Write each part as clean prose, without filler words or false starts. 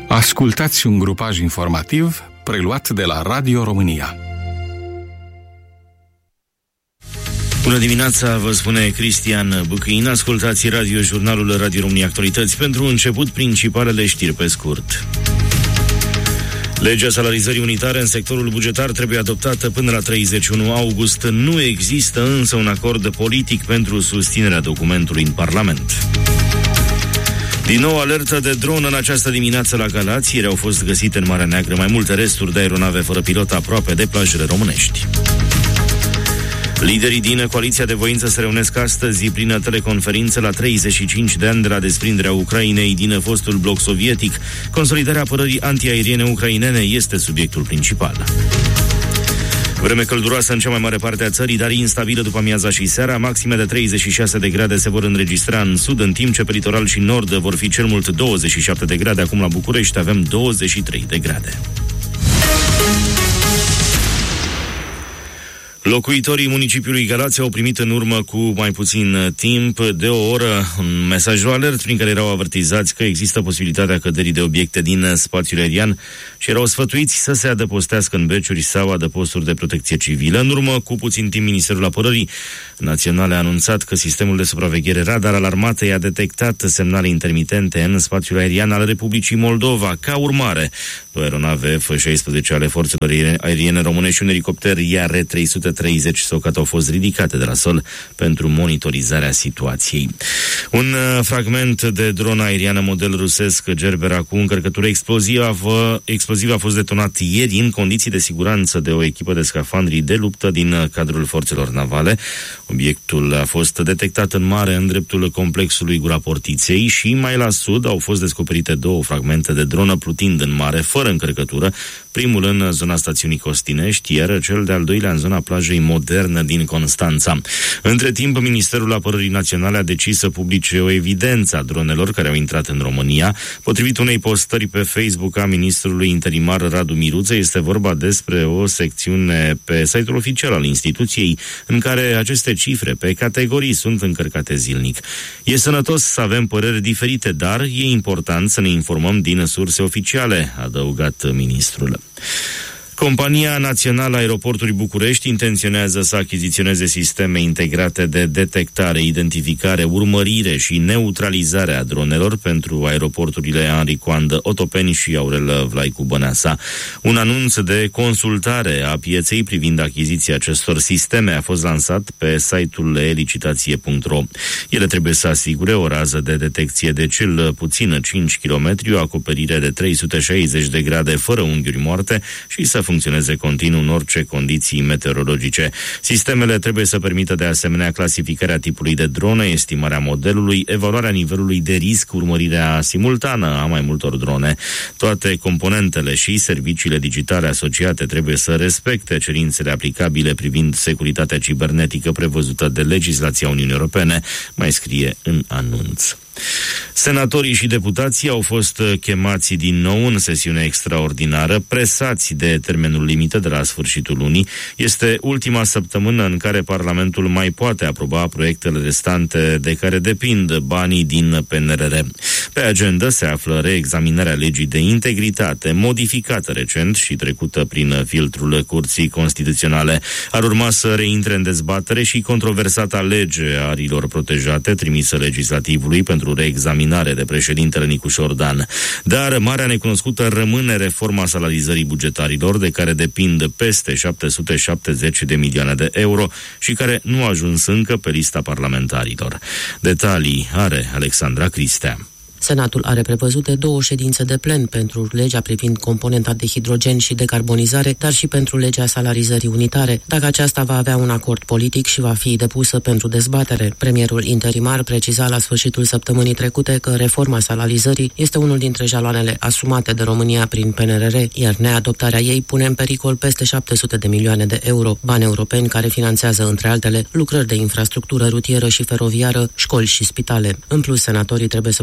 Ascultați un grupaj informativ preluat de la Radio România. Bună dimineața, vă spune Cristian Bucăin. Ascultați jurnalul Radio România Actualități. Pentru început, principalele știri pe scurt. Legea salarizării unitare în sectorul bugetar trebuie adoptată până la 31 august. Nu există însă un acord politic pentru susținerea documentului în Parlament. Din nou alertă de dron în această dimineață la Galați. Ieri au fost găsite în Marea Neagră mai multe resturi de aeronave fără pilot aproape de plajele românești. Liderii din Coaliția de Voință se reunesc astăzi prin teleconferință la 35 de ani de la desprinderea Ucrainei din fostul bloc sovietic. Consolidarea apărării antiaeriene ucrainene este subiectul principal. Vreme călduroasă în cea mai mare parte a țării, dar instabilă după amiaza și seara. Maxime de 36 de grade se vor înregistra în sud, în timp ce pe litoral și nord vor fi cel mult 27 de grade. Acum la București avem 23 de grade. Locuitorii municipiului Galați au primit în urmă cu mai puțin timp de o oră un mesaj alert prin care erau avertizați că există posibilitatea căderii de obiecte din spațiul aerian și erau sfătuiți să se adăpostească în beciuri sau adăposturi de protecție civilă. În urmă cu puțin timp, Ministerul Apărării Naționale a anunțat că sistemul de supraveghere radar al armatei a detectat semnale intermitente în spațiul aerian al Republicii Moldova. Ca urmare, o aeronave F-16 ale forțelor aeriene române și un elicopter IAR-330 SOCAT au fost ridicate de la sol pentru monitorizarea situației. Un fragment de dronă aeriană model rusesc Gerbera cu încărcătură explozivă a fost detonat ieri în condiții de siguranță de o echipă de scafandri de luptă din cadrul forțelor navale. Obiectul a fost detectat în mare în dreptul complexului Gura Portiței și mai la sud au fost descoperite două fragmente de dronă plutind în mare fără încărcătură, primul în zona stațiunii Costinești, iar cel de-al doilea în zona plajei Modernă din Constanța. Între timp, Ministerul Apărării Naționale a decis să publice o evidență a dronelor care au intrat în România. Potrivit unei postări pe Facebook a ministrului interimar Radu Miruță, este vorba despre o secțiune pe site-ul oficial al instituției în care aceste cifre pe categorii sunt încărcate zilnic. E sănătos să avem păreri diferite, dar e important să ne informăm din surse oficiale, a adăugat ministrul. Compania Națională a Aeroportului București intenționează să achiziționeze sisteme integrate de detectare, identificare, urmărire și neutralizare a dronelor pentru aeroporturile Henri Coandă, Otopeni și Aurel Vlaicu Băneasa. Un anunț de consultare a pieței privind achiziția acestor sisteme a fost lansat pe site-ul elicitație.ro. Ele trebuie să asigure o rază de detecție de cel puțin 5 km, o acoperire de 360 de grade fără unghiuri moarte și să funcționeze continuu în orice condiții meteorologice. Sistemele trebuie să permită de asemenea clasificarea tipului de dronă, estimarea modelului, evaluarea nivelului de risc, urmărirea simultană a mai multor drone. Toate componentele și serviciile digitale asociate trebuie să respecte cerințele aplicabile privind securitatea cibernetică prevăzută de legislația Uniunii Europene, mai scrie în anunț. Senatorii și deputații au fost chemați din nou în sesiune extraordinară, presați de termenul limită de la sfârșitul lunii. Este ultima săptămână în care Parlamentul mai poate aproba proiectele restante de care depind banii din PNRR. Pe agenda se află reexaminarea legii de integritate, modificată recent și trecută prin filtrul Curții Constituționale. Ar urma să reintre în dezbatere și controversata lege a arilor protejate, trimisă legislativului pentru reexaminare de președintele Nicușor Dan. Dar marea necunoscută rămâne reforma salarizării bugetarilor, de care depind peste 770 de milioane de euro și care nu a ajuns încă pe lista parlamentarilor. Detalii are Alexandra Cristea. Senatul are prevăzute 2 ședințe de plen pentru legea privind componenta de hidrogen și decarbonizare, dar și pentru legea salarizării unitare, dacă aceasta va avea un acord politic și va fi depusă pentru dezbatere. Premierul interimar preciza la sfârșitul săptămânii trecute că reforma salarizării este unul dintre jaloanele asumate de România prin PNRR, iar neadoptarea ei pune în pericol peste 700 de milioane de euro, bani europeni care finanțează, între altele, lucrări de infrastructură rutieră și feroviară, școli și spitale. În plus, senatorii trebuie să voteze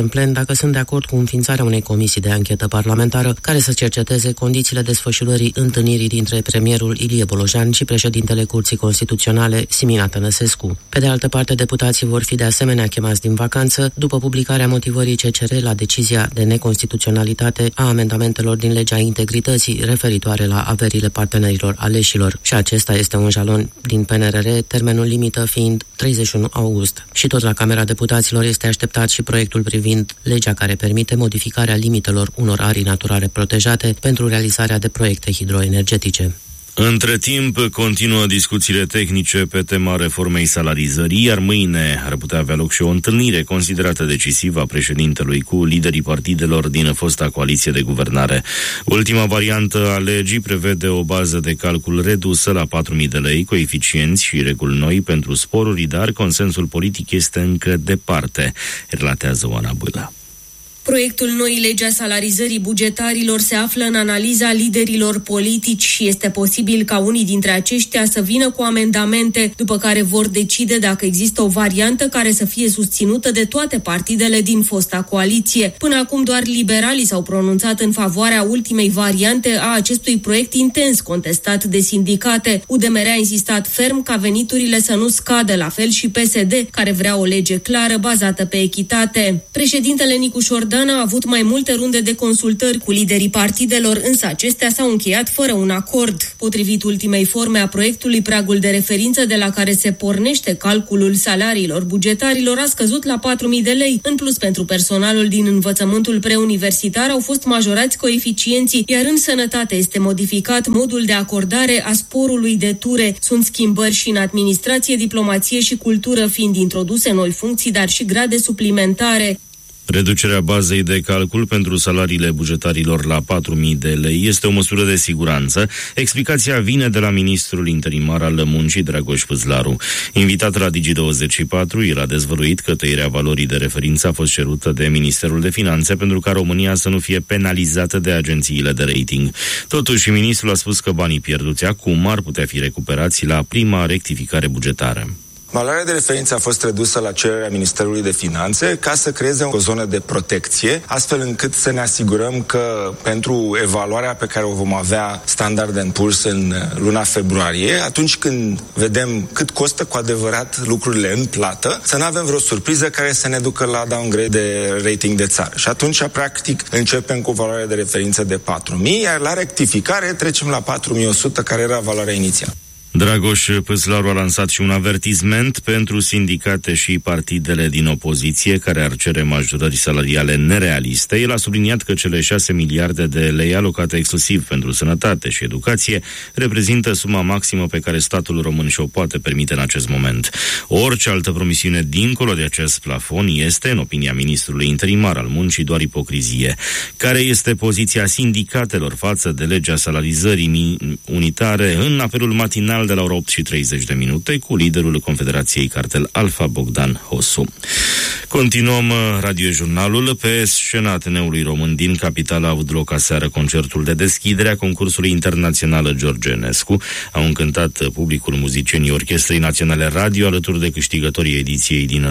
în plen dacă sunt de acord cu înființarea unei comisii de anchetă parlamentară care să cerceteze condițiile desfășurării întâlnirii dintre premierul Ilie Bolojan și președintele Curții Constituționale, Simina Tănăsescu. Pe de altă parte, deputații vor fi de asemenea chemați din vacanță după publicarea motivării CCR la decizia de neconstituționalitate a amendamentelor din legea integrității referitoare la averile partenerilor aleșilor. Și acesta este un jalon din PNRR, termenul limită fiind 31 august. Și tot la Camera Deputaților este așteptat și proiectul privind legea care permite modificarea limitelor unor arii naturale protejate pentru realizarea de proiecte hidroenergetice. Între timp, continuă discuțiile tehnice pe tema reformei salarizării, iar mâine ar putea avea loc și o întâlnire considerată decisivă a președintelui cu liderii partidelor din fosta coaliție de guvernare. Ultima variantă a legii prevede o bază de calcul redusă la 4.000 de lei, coeficienți și reguli noi pentru sporuri, dar consensul politic este încă departe, relatează Oana Bâlă. Proiectul noii legi a salarizării bugetarilor se află în analiza liderilor politici și este posibil ca unii dintre aceștia să vină cu amendamente, după care vor decide dacă există o variantă care să fie susținută de toate partidele din fosta coaliție. Până acum doar liberalii s-au pronunțat în favoarea ultimei variante a acestui proiect intens contestat de sindicate. UDMR a insistat ferm ca veniturile să nu scadă, la fel și PSD, care vrea o lege clară bazată pe echitate. Președintele Nicu Șordan a avut mai multe runde de consultări cu liderii partidelor, însă acestea s-au încheiat fără un acord. Potrivit ultimei forme a proiectului, pragul de referință de la care se pornește calculul salariilor bugetarilor a scăzut la 4.000 de lei. În plus, pentru personalul din învățământul preuniversitar au fost majorați coeficienții, iar în sănătate este modificat modul de acordare a sporului de ture. Sunt schimbări și în administrație, diplomație și cultură, fiind introduse noi funcții, dar și grade suplimentare. Reducerea bazei de calcul pentru salariile bugetarilor la 4.000 de lei este o măsură de siguranță. Explicația vine de la ministrul interimar al Muncii, Dragoș Păslaru. Invitat la Digi24, el a dezvăluit că tăierea valorii de referință a fost cerută de Ministerul de Finanțe pentru ca România să nu fie penalizată de agențiile de rating. Totuși, ministrul a spus că banii pierduți acum ar putea fi recuperați la prima rectificare bugetară. Valoarea de referință a fost redusă la cererea Ministerului de Finanțe ca să creeze o zonă de protecție, astfel încât să ne asigurăm că pentru evaluarea pe care o vom avea Standard & Poor's în luna februarie, atunci când vedem cât costă cu adevărat lucrurile în plată, să nu avem vreo surpriză care să ne ducă la downgrade de rating de țară. Și atunci, practic, începem cu valoarea de referință de 4.000, iar la rectificare trecem la 4.100, care era valoarea inițială. Dragoș Păslaru a lansat și un avertisment pentru sindicate și partidele din opoziție care ar cere majorări salariale nerealiste. El a subliniat că cele 6 miliarde de lei alocate exclusiv pentru sănătate și educație reprezintă suma maximă pe care statul român și-o poate permite în acest moment. Orice altă promisiune dincolo de acest plafon este, în opinia ministrului interimar al Muncii, doar ipocrizie. Care este poziția sindicatelor față de legea salarizării unitare în apelul matinal de la ora 8:30 cu liderul Confederației Cartel Alfa, Bogdan Hosu. Continuăm radiojurnalul. Pe scena Ateneului Român din capitală a avut loc aseară concertul de deschidere a concursului internațional George Enescu. Au încântat publicul muzicienii Orchestrei Naționale Radio alături de câștigătorii ediției din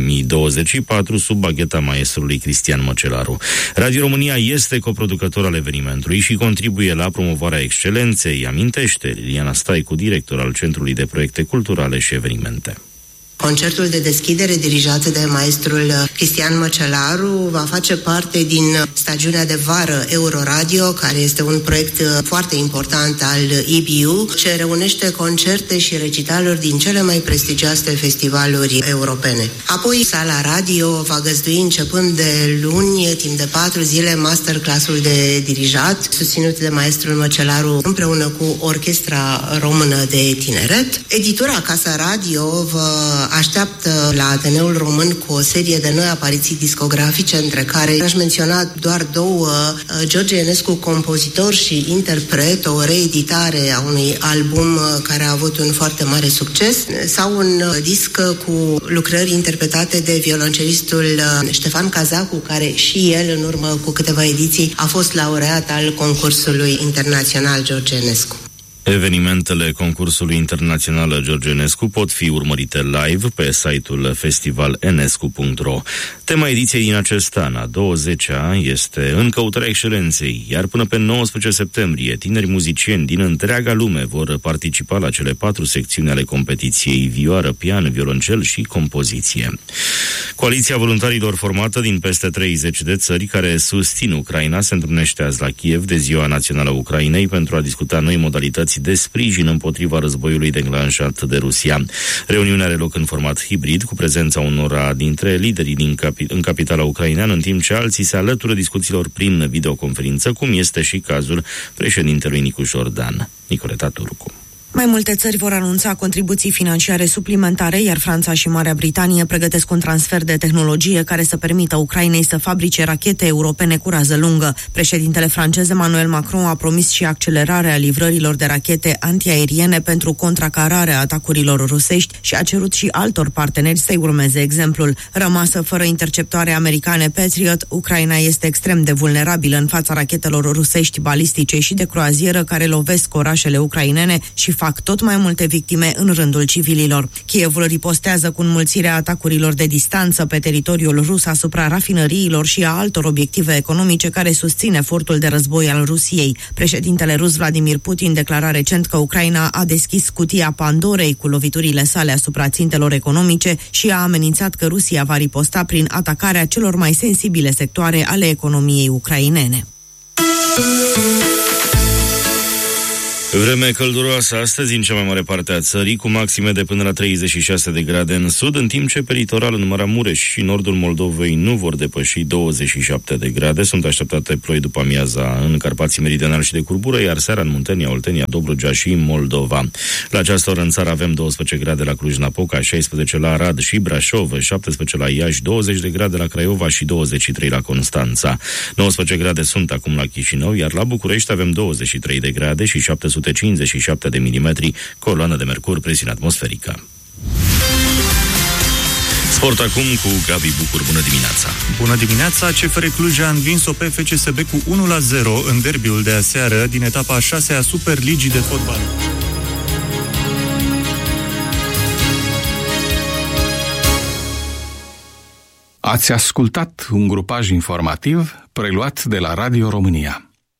2024 sub bagheta maestrului Cristian Măcelaru. Radio România este coproducător al evenimentului și contribuie la promovarea excelenței, amintește Liliana Staicu, director al Centrului de Proiecte Culturale și Evenimente. Concertul de deschidere dirijat de maestrul Cristian Măcelaru va face parte din stagiunea de vară Euroradio, care este un proiect foarte important al EBU, ce reunește concerte și recitaluri din cele mai prestigioase festivaluri europene. Apoi, Sala Radio va găzdui începând de luni, timp de 4 zile, masterclassul de dirijat, susținut de maestrul Măcelaru împreună cu Orchestra Română de Tineret. Editura Casa Radio vă așteaptă la Ateneul Român cu o serie de noi apariții discografice, între care aș menționa doar două: George Enescu, compozitor și interpret, o reeditare a unui album care a avut un foarte mare succes, sau un disc cu lucrări interpretate de violoncelistul Ștefan Cazacu, care și el, în urmă cu câteva ediții, a fost laureat al concursului internațional George Enescu. Evenimentele concursului internațional George Enescu pot fi urmărite live pe site-ul festivalenescu.ro. Tema ediției din acest an, a 20-a, este În căutarea excelenței, iar până pe 19 septembrie, tineri muzicieni din întreaga lume vor participa la cele 4 secțiuni ale competiției: vioară, pian, violoncel și compoziție. Coaliția voluntarilor formată din peste 30 de țări care susțin Ucraina se întrunește azi la Kiev de Ziua Națională a Ucrainei pentru a discuta noi modalități de sprijin împotriva războiului declanșat de Rusia. Reuniunea are loc în format hibrid, cu prezența unora dintre liderii în capitala ucraineană, în timp ce alții se alătură discuțiilor prin videoconferință, cum este și cazul președintelui Nicușor Dan. Nicoleta Turcu. Mai multe țări vor anunța contribuții financiare suplimentare, iar Franța și Marea Britanie pregătesc un transfer de tehnologie care să permită Ucrainei să fabrice rachete europene cu rază lungă. Președintele francez Emmanuel Macron a promis și accelerarea livrărilor de rachete antiaeriene pentru contracararea atacurilor rusești și a cerut și altor parteneri să-i urmeze exemplul. Rămasă fără interceptoare americane Patriot, Ucraina este extrem de vulnerabilă în fața rachetelor rusești balistice și de croazieră care lovesc orașele ucrainene și fac tot mai multe victime în rândul civililor. Kievul ripostează cu înmulțirea atacurilor de distanță pe teritoriul rus asupra rafinăriilor și a altor obiective economice care susțin efortul de război al Rusiei. Președintele rus Vladimir Putin declara recent că Ucraina a deschis cutia Pandorei cu loviturile sale asupra țintelor economice și a amenințat că Rusia va riposta prin atacarea celor mai sensibile sectoare ale economiei ucrainene. Vreme călduroasă astăzi în cea mai mare parte a țării, cu maxime de până la 36 de grade în sud, în timp ce pe litoral în Maramureș și nordul Moldovei nu vor depăși 27 de grade. Sunt așteptate ploi după amiaza în Carpații Meridional și de curbură, iar seara în Muntenia, Oltenia, Dobrogea și Moldova. La această oră în țară avem 12 grade la Cluj-Napoca, 16 la Arad și Brașov, 17 la Iași, 20 de grade la Craiova și 23 la Constanța. 19 grade sunt acum la Chișinău, iar la București avem 23 de grade și 757 de milimetri, coloană de mercur, presiune atmosferică. Sport acum cu Gabi Bucur. Bună dimineața! Bună dimineața! CFR Cluj a învins-o pe FCSB cu 1-0 în derbiul de aseară din etapa 6 a Superligii de fotbal. Ați ascultat un grupaj informativ preluat de la Radio România.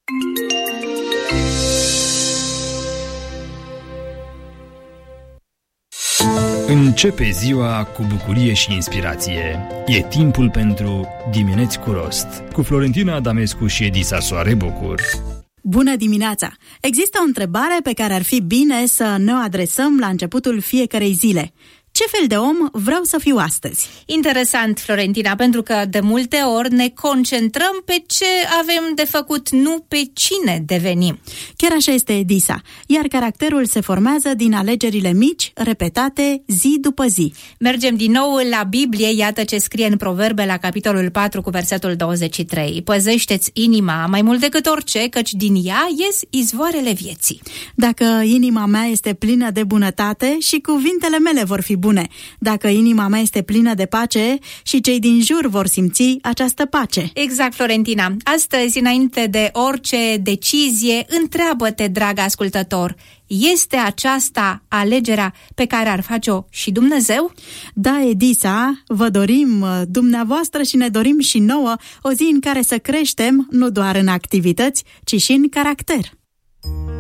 Începe ziua cu bucurie și inspirație. E timpul pentru Dimineți cu rost, cu Florentina Adamescu și Edisa Soare Bucur. Bună dimineața! Există o întrebare pe care ar fi bine să ne o adresăm la începutul fiecarei zile. Ce fel de om vreau să fiu astăzi? Interesant, Florentina, pentru că de multe ori ne concentrăm pe ce avem de făcut, nu pe cine devenim. Chiar așa este, Edisa, iar caracterul se formează din alegerile mici, repetate zi după zi. Mergem din nou la Biblie, iată ce scrie în Proverbe la capitolul 4 cu versetul 23. Păzește-ți inima mai mult decât orice, căci din ea ies izvoarele vieții. Dacă inima mea este plină de bunătate, și cuvintele mele vor fi bune. Dacă inima mea este plină de pace, și cei din jur vor simți această pace. Exact, Florentina. Astăzi, înainte de orice decizie, întreabă-te, drag ascultător, este aceasta alegerea pe care ar face-o și Dumnezeu? Da, Edisa, vă dorim dumneavoastră și ne dorim și nouă o zi în care să creștem nu doar în activități, ci și în caracter.